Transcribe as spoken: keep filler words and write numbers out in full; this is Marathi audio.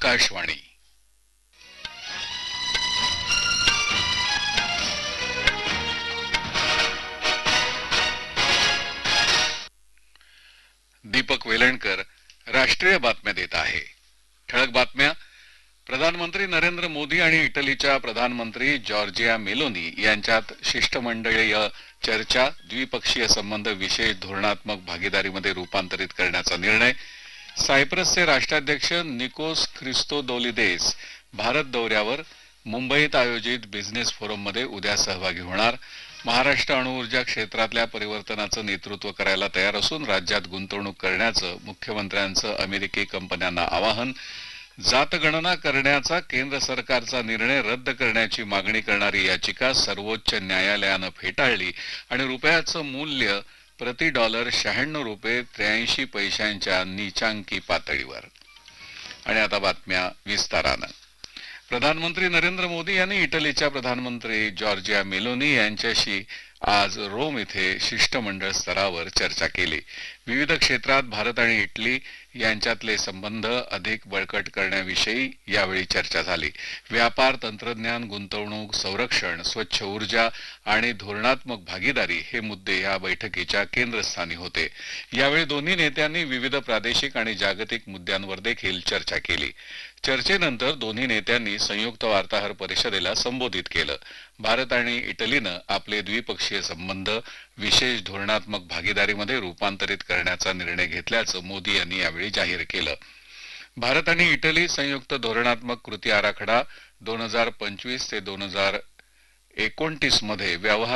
आकाशवाणी. दीपक वेलणकर राष्ट्रीय बातम्या देत आहे. ठळक बातम्या. प्रधानमंत्री नरेंद्र मोदी आणि इटलीच्या प्रधानमंत्री जॉर्जिया मेलोनी यांच्यात शिष्टमंडळीय चर्चा, द्विपक्षीय संबंध विशेष धोरणात्मक भागीदारीमध्ये रूपांतरित करण्याचा निर्णय. सायप्रसचे राष्ट्राध्यक्ष निकोस ख्रिस्तोदोलिदेस भारत दौऱ्यावर, मुंबईत आयोजित बिझनेस फोरममध्ये उद्या सहभागी होणार. महाराष्ट्र अणुऊर्जा क्षेत्रातल्या परिवर्तनाचं नेतृत्व करायला तयार असून राज्यात गुंतवणूक करण्याचं मुख्यमंत्र्यांचं अमेरिकी कंपन्यांना आवाहन. जातगणना करण्याचा केंद्र सरकारचा निर्णय रद्द करण्याची मागणी करणारी याचिका सर्वोच्च न्यायालयानं फेटाळली आणि रुपयाचं मूल्य प्रति डॉलर शहाण्णव रुपये त्र्याऐंशी पैशांच्या नीचांकी पातळीवर. आणि आता बातम्या विस्तारानं. प्रधानमंत्री नरेंद्र मोदी यांनी इटलीच्या प्रधानमंत्री जॉर्जिया मेलोनी यांच्याशी आज रोम येथे शिष्टमंडळ स्तरावर चर्चा केली. विविध क्षेत्रात भारत आणि इटली यांच्यातले संबंध अधिक बळकट करण्याविषयी यावेळी चर्चा झाली. व्यापार, तंत्रज्ञान, गुंतवणूक, संरक्षण, स्वच्छ ऊर्जा आणि धोरणात्मक भागीदारी हे मुद्दे या बैठकीच्या केंद्रस्थानी होते. यावेळी दोन्ही नेत्यांनी विविध प्रादेशिक आणि जागतिक मुद्द्यांवर देखील चर्चा केली. चर्चेनंतर दोन्ही नेत्यांनी संयुक्त वार्ताहर परिषदेला संबोधित केलं. भारत आणि इटलीनं आपले द्विपक्षीय संबंध विशेष धोरणात्मक भागीदारीमध्ये रूपांतरित करण्याचा निर्णय घेतल्याचं मोदी यांनी यावेळी जाहीर केलं. भारत आणि इटली संयुक्त धोरणात्मक कृती आराखडा दोन हजार पंचवीस ते दोन हजार एकोणतीस मध्ये व्यवहार